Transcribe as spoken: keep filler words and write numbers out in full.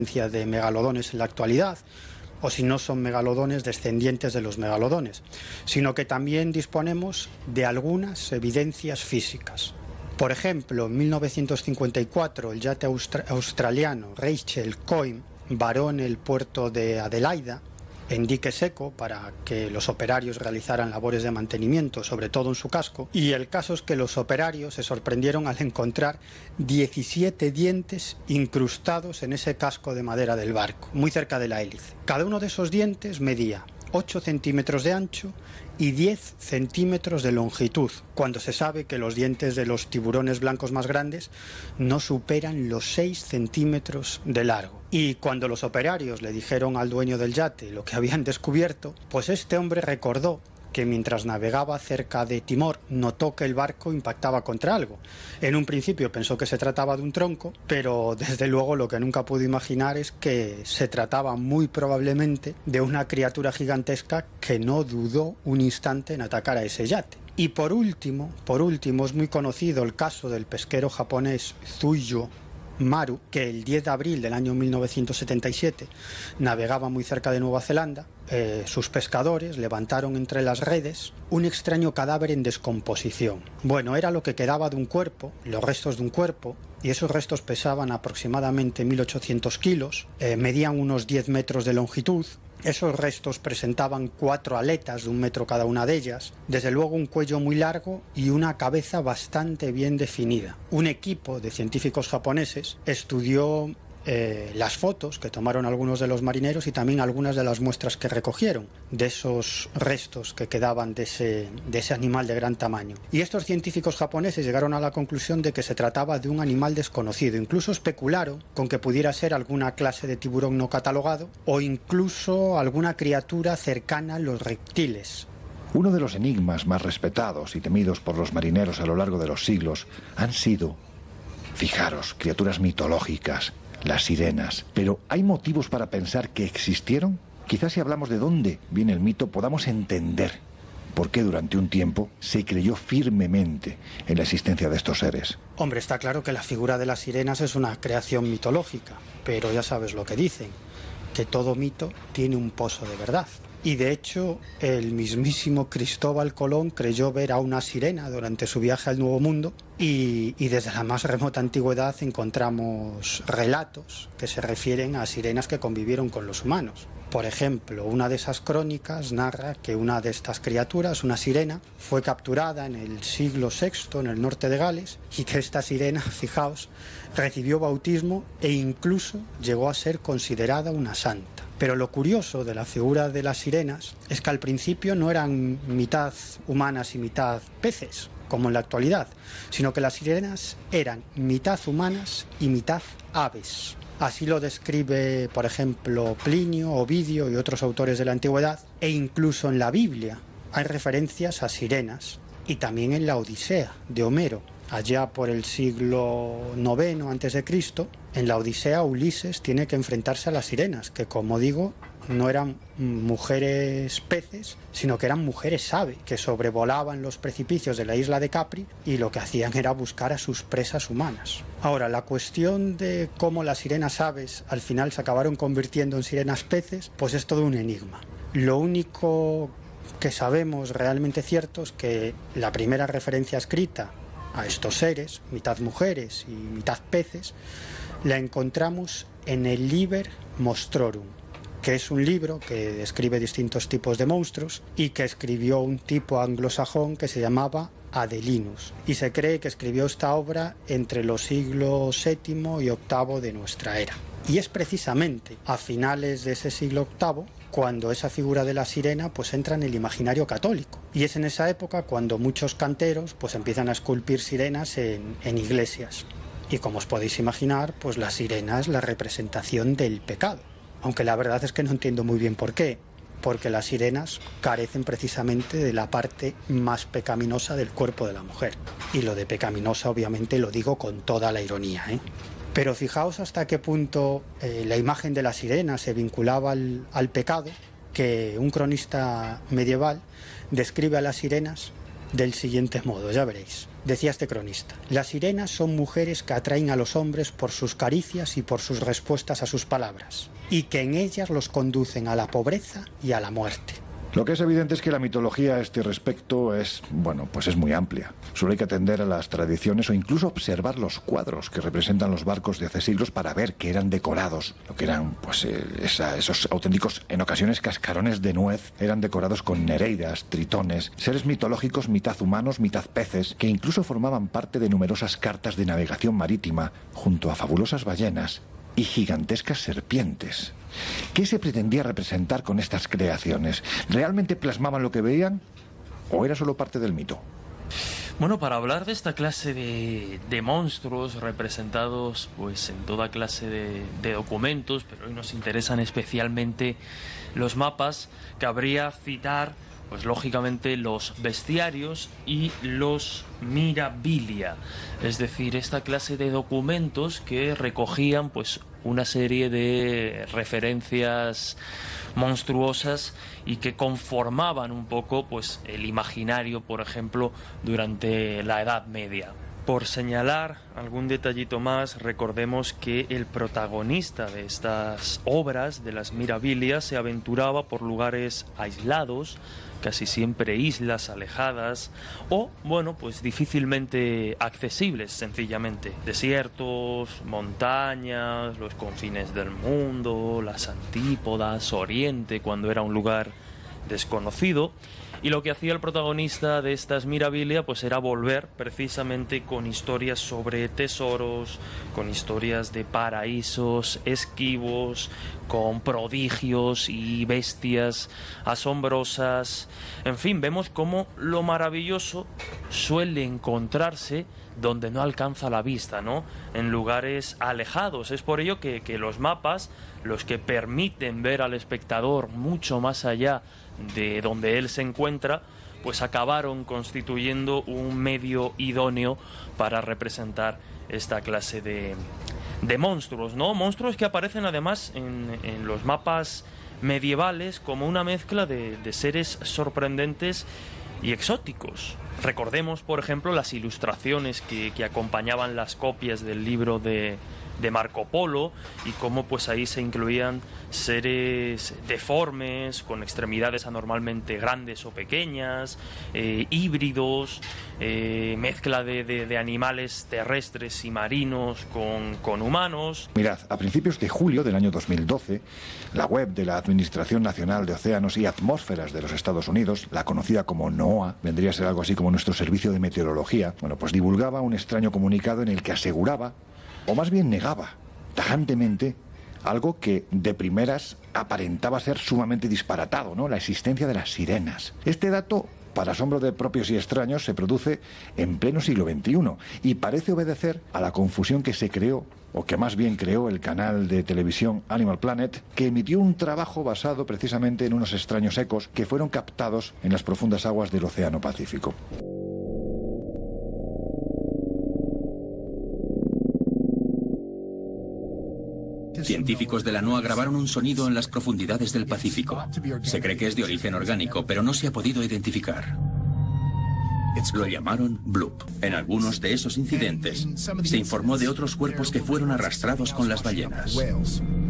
de megalodones en la actualidad, o si no son megalodones, descendientes de los megalodones, sino que también disponemos de algunas evidencias físicas. Por ejemplo, en mil novecientos cincuenta y cuatro el yate austra- australiano Rachel Coyne varó en el puerto de Adelaida, en dique seco, para que los operarios realizaran labores de mantenimiento, sobre todo en su casco, y el caso es que los operarios se sorprendieron al encontrar diecisiete dientes incrustados en ese casco de madera del barco, muy cerca de la hélice. Cada uno de esos dientes medía ocho centímetros de ancho y diez centímetros de longitud, cuando se sabe que los dientes de los tiburones blancos más grandes no superan los seis centímetros de largo. Y cuando los operarios le dijeron al dueño del yate lo que habían descubierto, pues este hombre recordó que mientras navegaba cerca de Timor notó que el barco impactaba contra algo. En un principio pensó que se trataba de un tronco, pero desde luego lo que nunca pudo imaginar es que se trataba muy probablemente de una criatura gigantesca que no dudó un instante en atacar a ese yate. Y por último, por último es muy conocido el caso del pesquero japonés Tsuyo Maru, que el diez de abril del año mil novecientos setenta y siete navegaba muy cerca de Nueva Zelanda. Eh, sus pescadores levantaron entre las redes un extraño cadáver en descomposición. Bueno, era lo que quedaba de un cuerpo, los restos de un cuerpo, y esos restos pesaban aproximadamente mil ochocientos kilos, eh, medían unos diez metros de longitud. Esos restos presentaban cuatro aletas de un metro cada una de ellas, desde luego un cuello muy largo y una cabeza bastante bien definida. Un equipo de científicos japoneses estudió eh, las fotos que tomaron algunos de los marineros y también algunas de las muestras que recogieron de esos restos que quedaban de ese, de ese animal de gran tamaño. Y estos científicos japoneses llegaron a la conclusión de que se trataba de un animal desconocido. Incluso especularon con que pudiera ser alguna clase de tiburón no catalogado o incluso alguna criatura cercana a los reptiles. Uno de los enigmas más respetados y temidos por los marineros a lo largo de los siglos han sido, fijaros, criaturas mitológicas, las sirenas. Pero ¿hay motivos para pensar que existieron? Quizás si hablamos de dónde viene el mito podamos entender por qué durante un tiempo se creyó firmemente en la existencia de estos seres. Hombre, está claro que la figura de las sirenas es una creación mitológica, pero ya sabes lo que dicen, que todo mito tiene un pozo de verdad. Y de hecho, el mismísimo Cristóbal Colón creyó ver a una sirena durante su viaje al Nuevo Mundo y, y desde la más remota antigüedad encontramos relatos que se refieren a sirenas que convivieron con los humanos. Por ejemplo, una de esas crónicas narra que una de estas criaturas, una sirena, fue capturada en el siglo sexto en el norte de Gales y que esta sirena, fijaos, recibió bautismo e incluso llegó a ser considerada una santa. Pero lo curioso de la figura de las sirenas es que al principio no eran mitad humanas y mitad peces, como en la actualidad, sino que las sirenas eran mitad humanas y mitad aves. Así lo describe, por ejemplo, Plinio, Ovidio y otros autores de la antigüedad, e incluso en la Biblia hay referencias a sirenas, y también en la Odisea de Homero. Allá por el siglo noveno antes de Cristo, en la Odisea Ulises tiene que enfrentarse a las sirenas, que como digo, no eran mujeres peces, sino que eran mujeres ave, que sobrevolaban los precipicios de la isla de Capri y lo que hacían era buscar a sus presas humanas. Ahora, la cuestión de cómo las sirenas aves al final se acabaron convirtiendo en sirenas peces, pues es todo un enigma. Lo único que sabemos realmente cierto es que la primera referencia escrita a estos seres, mitad mujeres y mitad peces, la encontramos en el Liber Monstrorum, que es un libro que describe distintos tipos de monstruos y que escribió un tipo anglosajón que se llamaba Adelinus, y se cree que escribió esta obra entre los siglos séptimo y octavo de nuestra era. Y es precisamente a finales de ese siglo octavo cuando esa figura de la sirena pues entra en el imaginario católico. Y es en esa época cuando muchos canteros pues empiezan a esculpir sirenas en, en iglesias. Y como os podéis imaginar, pues la sirena es la representación del pecado. Aunque la verdad es que no entiendo muy bien por qué. Porque las sirenas carecen precisamente de la parte más pecaminosa del cuerpo de la mujer. Y lo de pecaminosa obviamente lo digo con toda la ironía, ¿eh? Pero fijaos hasta qué punto eh, la imagen de la sirena se vinculaba al, al pecado, que un cronista medieval describe a las sirenas del siguiente modo, ya veréis. Decía este cronista: las sirenas son mujeres que atraen a los hombres por sus caricias y por sus respuestas a sus palabras, y que en ellas los conducen a la pobreza y a la muerte. Lo que es evidente es que la mitología a este respecto es, bueno, pues es muy amplia. Solo hay que atender a las tradiciones o incluso observar los cuadros que representan los barcos de hace siglos para ver que eran decorados, lo que eran, pues, eh, esa, esos auténticos, en ocasiones, cascarones de nuez, eran decorados con nereidas, tritones, seres mitológicos mitad humanos, mitad peces, que incluso formaban parte de numerosas cartas de navegación marítima, junto a fabulosas ballenas y gigantescas serpientes. ¿Qué se pretendía representar con estas creaciones? ¿Realmente plasmaban lo que veían o era solo parte del mito? Bueno, para hablar de esta clase de, de monstruos representados pues en toda clase de, de documentos, pero hoy nos interesan especialmente los mapas, cabría citar pues lógicamente los bestiarios y los mirabilia, es decir, esta clase de documentos que recogían pues una serie de referencias monstruosas y que conformaban un poco pues el imaginario, por ejemplo, durante la Edad Media. Por señalar algún detallito más, recordemos que el protagonista de estas obras, de las mirabilias, se aventuraba por lugares aislados, casi siempre islas alejadas o, bueno, pues difícilmente accesibles, sencillamente. Desiertos, montañas, los confines del mundo, las antípodas, Oriente, cuando era un lugar desconocido. Y lo que hacía el protagonista de estas mirabilia pues era volver precisamente con historias sobre tesoros, con historias de paraísos esquivos, con prodigios y bestias asombrosas. En fin, vemos cómo lo maravilloso suele encontrarse donde no alcanza la vista, ¿no? En lugares alejados. Es por ello que, que los mapas, los que permiten ver al espectador mucho más allá de donde él se encuentra, pues acabaron constituyendo un medio idóneo para representar esta clase de, de monstruos, ¿no? Monstruos que aparecen además en, en los mapas medievales como una mezcla de, de seres sorprendentes y exóticos. Recordemos, por ejemplo, las ilustraciones que, que acompañaban las copias del libro de, de Marco Polo y cómo pues ahí se incluían seres deformes, con extremidades anormalmente grandes o pequeñas, eh, híbridos, eh, mezcla de, de, de animales terrestres y marinos con, con humanos. Mirad, a principios de julio del año dos mil doce, la web de la Administración Nacional de Océanos y Atmósferas de los Estados Unidos, la conocida como NOAA, vendría a ser algo así como nuestro servicio de meteorología, bueno, pues divulgaba un extraño comunicado en el que aseguraba, o más bien negaba, tajantemente, algo que de primeras aparentaba ser sumamente disparatado, ¿no? La existencia de las sirenas. Este dato, para asombro de propios y extraños, se produce en pleno siglo veintiuno y parece obedecer a la confusión que se creó, o que más bien creó el canal de televisión Animal Planet, que emitió un trabajo basado precisamente en unos extraños ecos que fueron captados en las profundas aguas del Océano Pacífico. Científicos de la NOAA grabaron un sonido en las profundidades del Pacífico. Se cree que es de origen orgánico, pero no se ha podido identificar. Lo llamaron bloop. En algunos de esos incidentes se informó de otros cuerpos que fueron arrastrados con las ballenas.